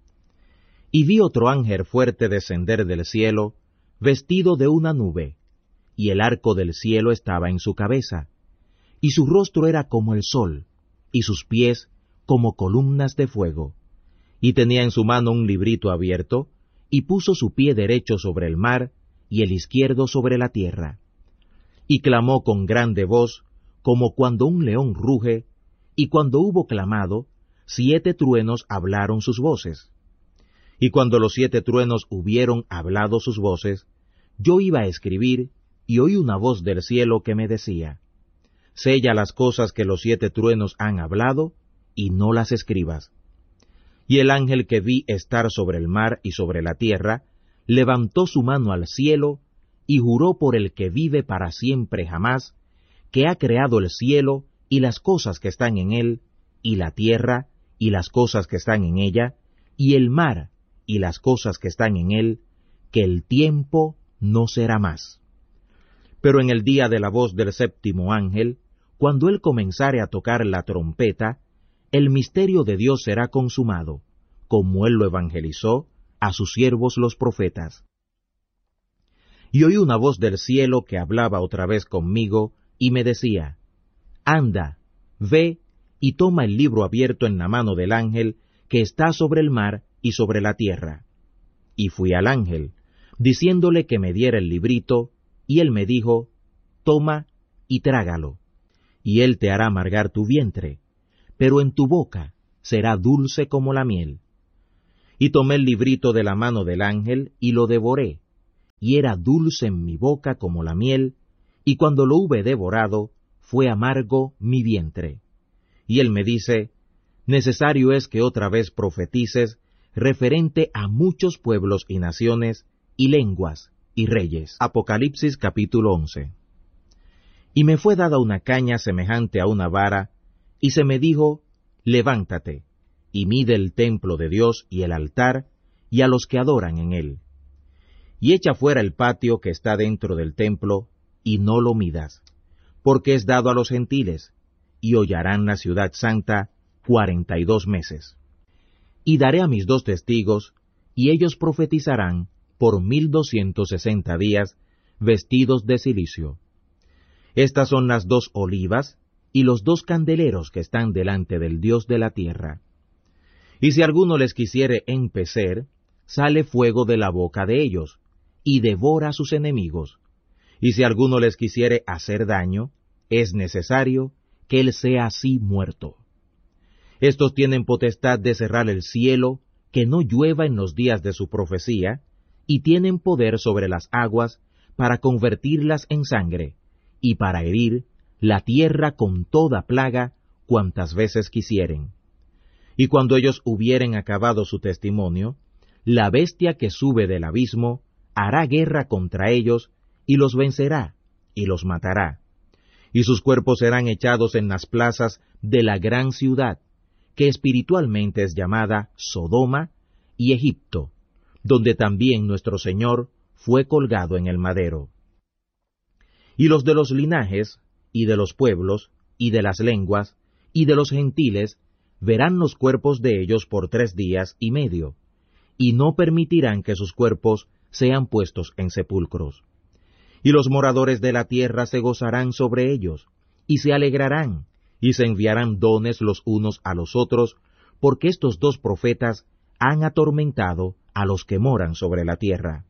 Y vi otro ángel fuerte descender del cielo, vestido de una nube, y el arco del cielo estaba en su cabeza, y su rostro era como el sol, y sus pies como columnas de fuego, y tenía en su mano un librito abierto, y puso su pie derecho sobre el mar, y el izquierdo sobre la tierra. Y clamó con grande voz, como cuando un león ruge, y cuando hubo clamado, siete truenos hablaron sus voces. Y cuando los siete truenos hubieron hablado sus voces, yo iba a escribir, y oí una voz del cielo que me decía: sella las cosas que los siete truenos han hablado, y no las escribas. Y el ángel que vi estar sobre el mar y sobre la tierra, levantó su mano al cielo, y juró por el que vive para siempre jamás, que ha creado el cielo y las cosas que están en él, y la tierra y las cosas que están en ella, y el mar y las cosas que están en él, que el tiempo no será más. Pero en el día de la voz del séptimo ángel, cuando él comenzare a tocar la trompeta, el misterio de Dios será consumado, como él lo evangelizó a sus siervos los profetas. Y oí una voz del cielo que hablaba otra vez conmigo, y me decía: anda, ve y toma el libro abierto en la mano del ángel que está sobre el mar y sobre la tierra. Y fui al ángel, diciéndole que me diera el librito, y él me dijo: toma y trágalo, y él te hará amargar tu vientre, pero en tu boca será dulce como la miel. Y tomé el librito de la mano del ángel y lo devoré, y era dulce en mi boca como la miel, y cuando lo hube devorado, fue amargo mi vientre. Y él me dice, necesario es que otra vez profetices referente a muchos pueblos y naciones, y lenguas, y reyes. Apocalipsis capítulo once. Y me fue dada una caña semejante a una vara, y se me dijo, levántate, y mide el templo de Dios y el altar, y a los que adoran en él. Y echa fuera el patio que está dentro del templo, y no lo midas, porque es dado a los gentiles, y hollarán la ciudad santa cuarenta y dos meses. Y daré a mis dos testigos, y ellos profetizarán por mil doscientos sesenta días, vestidos de cilicio. Estas son las dos olivas, y los dos candeleros que están delante del Dios de la tierra. Y si alguno les quisiere empecer, sale fuego de la boca de ellos, y devora a sus enemigos. Y si alguno les quisiere hacer daño, es necesario que él sea así muerto. Estos tienen potestad de cerrar el cielo, que no llueva en los días de su profecía, y tienen poder sobre las aguas para convertirlas en sangre, y para herir la tierra con toda plaga cuantas veces quisieren. Y cuando ellos hubieren acabado su testimonio, la bestia que sube del abismo hará guerra contra ellos, y los vencerá, y los matará. Y sus cuerpos serán echados en las plazas de la gran ciudad, que espiritualmente es llamada Sodoma y Egipto, donde también nuestro Señor fue colgado en el madero. Y los de los linajes, y de los pueblos, y de las lenguas, y de los gentiles, verán los cuerpos de ellos por tres días y medio, y no permitirán que sus cuerpos sean puestos en sepulcros. Y los moradores de la tierra se gozarán sobre ellos, y se alegrarán, y se enviarán dones los unos a los otros, porque estos dos profetas han atormentado a los que moran sobre la tierra.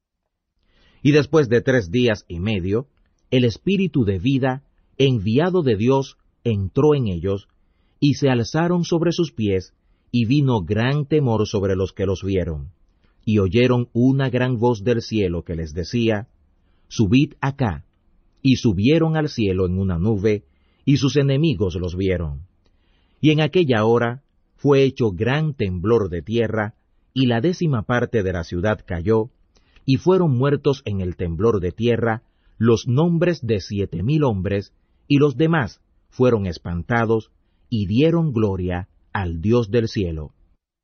Y después de tres días y medio, el Espíritu de vida, enviado de Dios, entró en ellos, y se alzaron sobre sus pies, y vino gran temor sobre los que los vieron. Y oyeron una gran voz del cielo que les decía, subid acá. Y subieron al cielo en una nube, y sus enemigos los vieron. Y en aquella hora fue hecho gran temblor de tierra, y la décima parte de la ciudad cayó, y fueron muertos en el temblor de tierra los nombres de siete mil hombres, y los demás fueron espantados, y dieron gloria al Dios del cielo.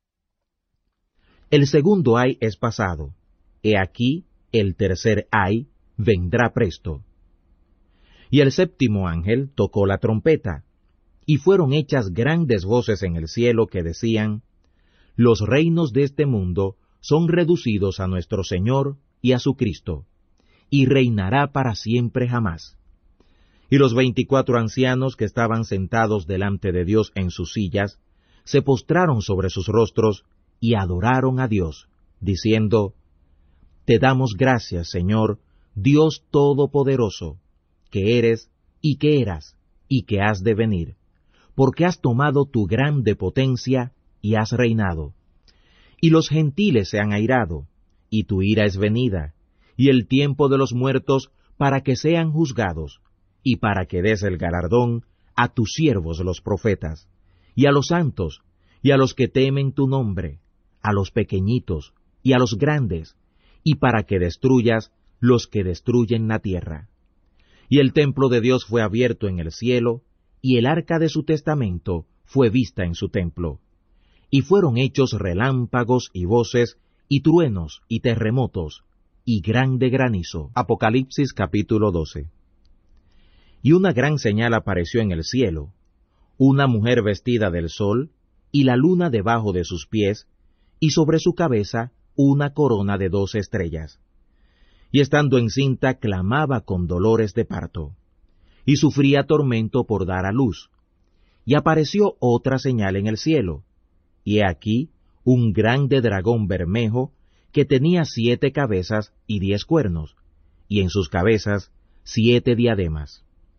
El segundo ay es pasado, he aquí el tercer ay vendrá presto. Y el séptimo ángel tocó la trompeta, y fueron hechas grandes voces en el cielo que decían, los reinos de este mundo son reducidos a nuestro Señor y a su Cristo, y reinará para siempre jamás. Y los veinticuatro ancianos que estaban sentados delante de Dios en sus sillas, se postraron sobre sus rostros y adoraron a Dios, diciendo, Te damos gracias, Señor, Dios Todopoderoso, que eres, y que eras, y que has de venir, porque has tomado tu grande potencia y has reinado. Y los gentiles se han airado, y tu ira es venida, y el tiempo de los muertos para que sean juzgados, y para que des el galardón a tus siervos los profetas, y a los santos, y a los que temen tu nombre, a los pequeñitos, y a los grandes, y para que destruyas los que destruyen la tierra. Y el templo de Dios fue abierto en el cielo, y el arca de su testamento fue vista en su templo. Y fueron hechos relámpagos y voces, y truenos y terremotos, y grande granizo. Apocalipsis capítulo doce. Y una gran señal apareció en el cielo, una mujer vestida del sol, y la luna debajo de sus pies, y sobre su cabeza una corona de doce estrellas. Y estando encinta clamaba con dolores de parto, y sufría tormento por dar a luz. Y apareció otra señal en el cielo, y he aquí un grande dragón bermejo, que tenía siete cabezas y diez cuernos, y en sus cabezas siete diademas.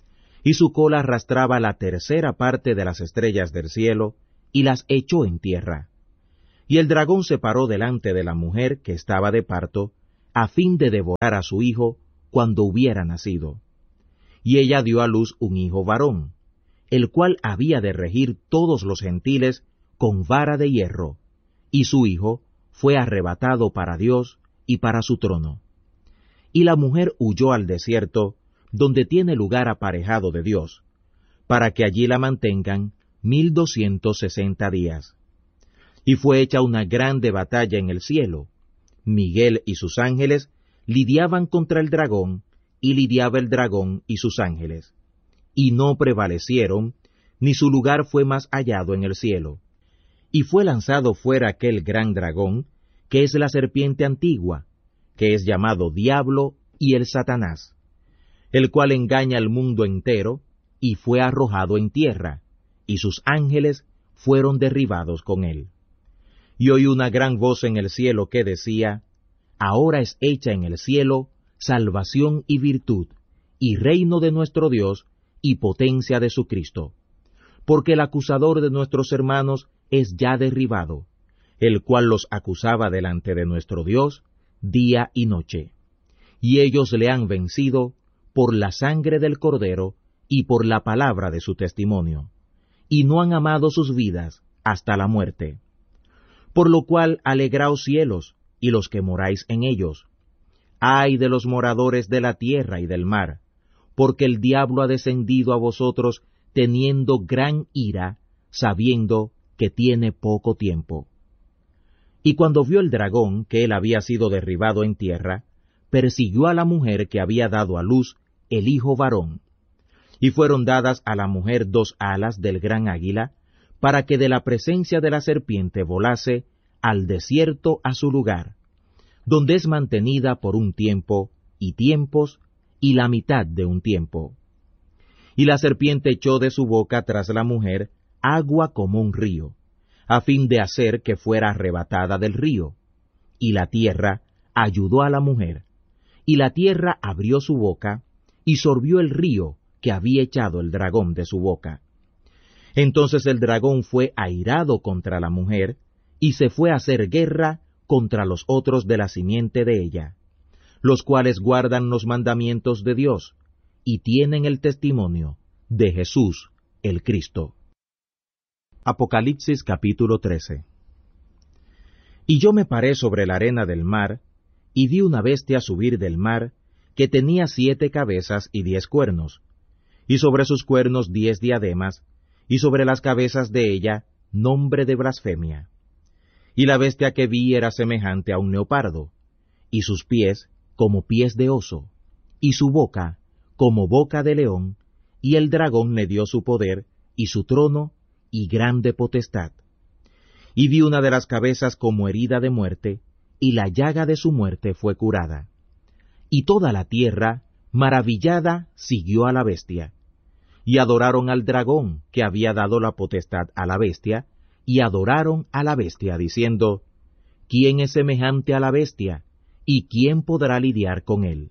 y su cola arrastraba la tercera parte de las estrellas del cielo, y las echó en tierra. Y el dragón se paró delante de la mujer que estaba de parto, a fin de devorar a su hijo cuando hubiera nacido. Y ella dio a luz un hijo varón, el cual había de regir todos los gentiles con vara de hierro, y su hijo fue arrebatado para Dios y para su trono. Y la mujer huyó al desierto, donde tiene lugar aparejado de Dios, para que allí la mantengan mil doscientos sesenta días. Y fue hecha una grande batalla en el cielo. Miguel y sus ángeles lidiaban contra el dragón, y lidiaba el dragón y sus ángeles. Y no prevalecieron, ni su lugar fue más hallado en el cielo. Y fue lanzado fuera aquel gran dragón, que es la serpiente antigua, que es llamado Diablo y el Satanás, el cual engaña al mundo entero, y fue arrojado en tierra, y sus ángeles fueron derribados con él. Y oí una gran voz en el cielo que decía, Ahora es hecha en el cielo salvación y virtud, y reino de nuestro Dios, y potencia de su Cristo. Porque el acusador de nuestros hermanos es ya derribado, el cual los acusaba delante de nuestro Dios día y noche. Y ellos le han vencido por la sangre del Cordero y por la palabra de su testimonio, y no han amado sus vidas hasta la muerte. Por lo cual alegraos cielos, y los que moráis en ellos. Ay de los moradores de la tierra y del mar, porque el diablo ha descendido a vosotros teniendo gran ira, sabiendo que tiene poco tiempo. Y cuando vio el dragón que él había sido derribado en tierra, persiguió a la mujer que había dado a luz el hijo varón. Y fueron dadas a la mujer dos alas del gran águila, para que de la presencia de la serpiente volase al desierto a su lugar, donde es mantenida por un tiempo, y tiempos, y la mitad de un tiempo. Y la serpiente echó de su boca tras la mujer agua como un río, a fin de hacer que fuera arrebatada del río. Y la tierra ayudó a la mujer, y la tierra abrió su boca, y sorbió el río que había echado el dragón de su boca. Entonces el dragón fue airado contra la mujer, y se fue a hacer guerra contra los otros de la simiente de ella, los cuales guardan los mandamientos de Dios, y tienen el testimonio de Jesús el Cristo. Apocalipsis capítulo trece. Y yo me paré sobre la arena del mar, y vi una bestia subir del mar, que tenía siete cabezas y diez cuernos, y sobre sus cuernos diez diademas, y sobre las cabezas de ella nombre de blasfemia. Y la bestia que vi era semejante a un leopardo, y sus pies como pies de oso, y su boca como boca de león, y el dragón le dio su poder, y su trono, y grande potestad. Y vi una de las cabezas como herida de muerte, y la llaga de su muerte fue curada. Y toda la tierra, maravillada, siguió a la bestia. Y adoraron al dragón, que había dado la potestad a la bestia, y adoraron a la bestia, diciendo, ¿quién es semejante a la bestia? ¿Y quién podrá lidiar con él?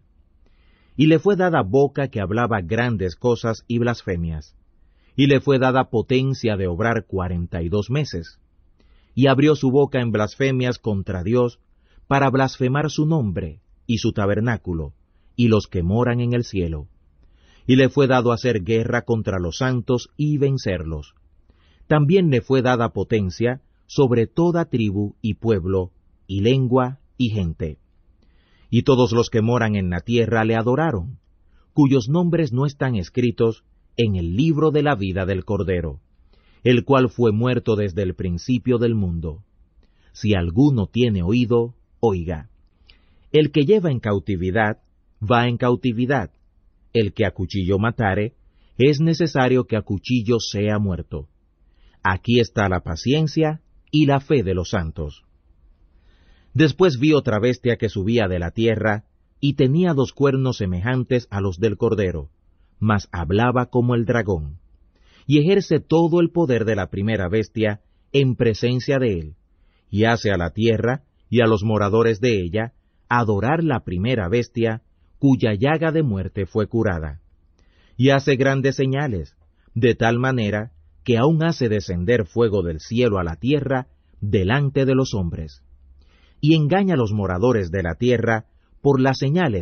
Y le fue dada boca que hablaba grandes cosas y blasfemias, y le fue dada potencia de obrar cuarenta y dos meses. Y abrió su boca en blasfemias contra Dios, para blasfemar su nombre, y su tabernáculo, y los que moran en el cielo. Y le fue dado hacer guerra contra los santos y vencerlos. También le fue dada potencia sobre toda tribu y pueblo, y lengua y gente. Y todos los que moran en la tierra le adoraron, cuyos nombres no están escritos en el libro de la vida del Cordero, el cual fue muerto desde el principio del mundo. Si alguno tiene oído, oiga. El que lleva en cautividad, va en cautividad. El que a cuchillo matare, es necesario que a cuchillo sea muerto. Aquí está la paciencia y la fe de los santos. Después vi otra bestia que subía de la tierra, y tenía dos cuernos semejantes a los del Cordero, mas hablaba como el dragón, y ejerce todo el poder de la primera bestia en presencia de él, y hace a la tierra y a los moradores de ella adorar la primera bestia, cuya llaga de muerte fue curada. y hace grandes señales, de tal manera que aún hace descender fuego del cielo a la tierra delante de los hombres, y engaña a los moradores de la tierra por las señales